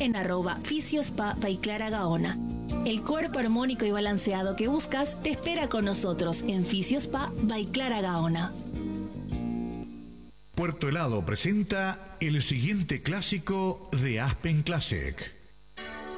en @Fisiospa by Clara Gaona. El cuerpo armónico y balanceado que buscas te espera con nosotros en Fisiospa by Clara Gaona. Puerto Helado presenta el siguiente clásico de Aspen Classic.